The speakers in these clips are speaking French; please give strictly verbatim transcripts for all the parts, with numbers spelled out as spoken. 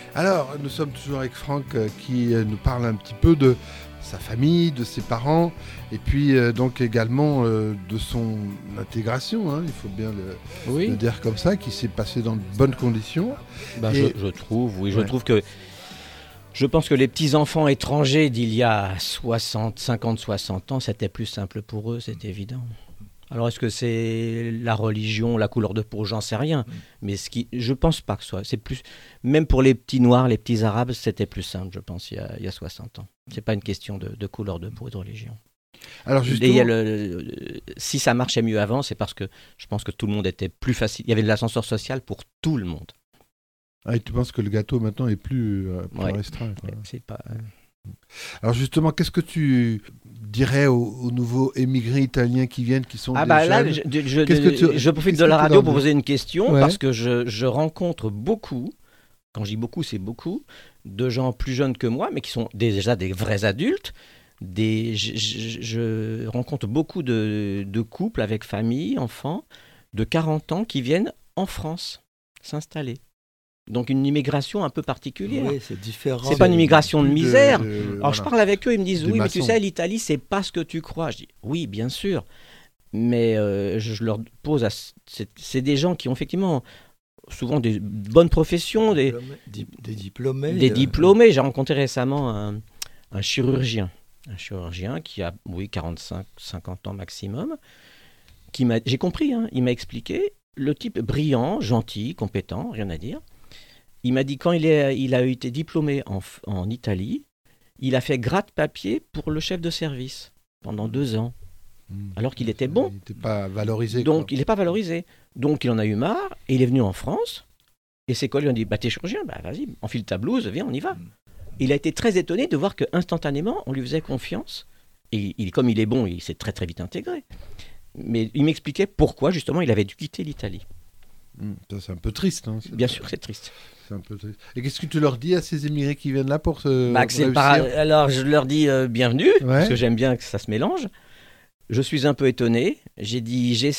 Alors, nous sommes toujours avec Franck euh, qui euh, nous parle un petit peu de sa famille, de ses parents, et puis euh, donc également euh, de son intégration, hein, il faut bien le, Oui. le dire comme ça, qui s'est passé dans de bonnes conditions. Ben, Et- je, je trouve, oui, je Ouais. trouve que je pense que les petits-enfants étrangers d'il y a soixante, cinquante, soixante ans, c'était plus simple pour eux, c'est évident. Alors, est-ce que c'est la religion, la couleur de peau, j'en sais rien. Mais ce qui, je pense pas que ce soit. C'est plus, même pour les petits noirs, les petits arabes, c'était plus simple, je pense, il y a, il y a soixante ans. C'est pas une question de, de couleur de peau et de religion. Alors Et il y justement, a le- le- si ça marchait mieux avant, c'est parce que je pense que tout le monde était plus facile. Il y avait de l'ascenseur social pour tout le monde. ah, et tu penses que le gâteau maintenant est plus, euh, plus Ouais. restreint, quoi. C'est pas. Alors justement, qu'est-ce que tu dirais aux, aux nouveaux émigrés italiens qui viennent, qui sont Ah des bah là, jeunes je, je, Qu'est-ce que tu- je profite qu'est-ce de que la tu radio leur pour dis poser une question Ouais. parce que je, je rencontre beaucoup, quand je dis beaucoup, c'est beaucoup, de gens plus jeunes que moi, mais qui sont déjà des vrais adultes. Des, je, je- je rencontre beaucoup de, de couples avec famille, enfants, de quarante ans qui viennent en France s'installer. Donc une immigration un peu particulière. Oui, c'est différent. C'est pas une immigration de plus misère. de- Alors je voilà. parle avec eux, ils me disent Des oui, mais tu maçons. sais, l'Italie, c'est pas ce que tu crois. Je dis oui, bien sûr. Mais euh, je, je leur pose, à, c'est, c'est des gens qui ont effectivement souvent des bonnes professions, des, Diplômés- di- des diplômés. des euh, diplômés. J'ai rencontré récemment un, un chirurgien, un chirurgien qui a, oui, quarante-cinq, cinquante ans maximum. Qui m'a, j'ai compris, hein, il m'a expliqué, le type brillant, gentil, compétent, rien à dire. Il m'a dit quand il, est, il a été diplômé en, F- en Italie, il a fait gratte-papier pour le chef de service pendant deux ans, Hmm. alors qu'il était bon. Il n'était pas valorisé. Donc quoi. il n'est pas valorisé. Donc il en a eu marre et il est venu en France. Et ses collègues lui ont dit bah, t'es chirurgien, bah, vas-y, enfile ta blouse, viens, on y va. Il a été très étonné de voir qu'instantanément, on lui faisait confiance. Et il, comme il est bon, il s'est très très vite intégré. Mais il m'expliquait pourquoi justement il avait dû quitter l'Italie. Hmm. Ça, c'est un peu triste. Hein, c'est- Bien sûr, c'est triste. C'est un peu triste. Et qu'est-ce que tu leur dis à ces émigrés qui viennent là pour se Bah, que c'est le réussir para- Alors je leur dis euh, bienvenue, Ouais. parce que j'aime bien que ça se mélange. Je suis un peu étonné. J'ai dit, j'ai,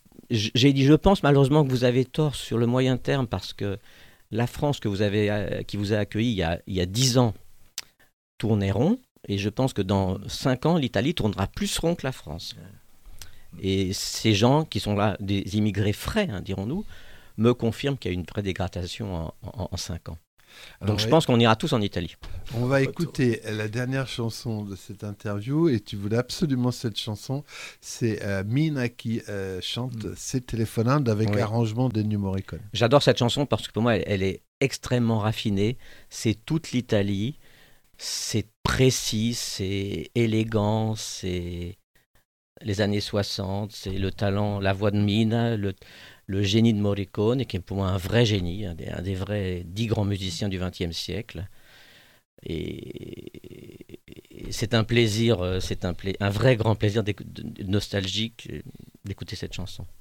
j'ai dit, je pense malheureusement que vous avez tort sur le moyen terme, parce que la France que vous avez, euh, qui vous a accueilli il y a, il y a dix ans tournait rond, et je pense que dans cinq ans, l'Italie tournera plus rond que la France. Et ces gens qui sont là, des immigrés frais, hein, dirons-nous, me confirment qu'il y a une vraie dégradation en, en, en cinq ans. Alors, Donc je ouais, pense qu'on ira tous en Italie. on va écouter la dernière chanson de cette interview et tu voulais absolument cette chanson. C'est euh, Mina qui euh, chante Mm. C'est téléphonando avec Oui. l'arrangement d'Ennio Morricone. J'adore cette chanson parce que pour moi, elle, elle est extrêmement raffinée. C'est toute l'Italie. C'est précis, c'est élégant, c'est les années soixante, c'est le talent, la voix de Mina, le, le génie de Morricone, qui est pour moi un vrai génie, un des, un des vrais dix grands musiciens du vingtième siècle. Et, et c'est un plaisir, euh, c'est un, pla- un vrai grand plaisir d'écou- de- de- nostalgique euh, d'écouter cette chanson.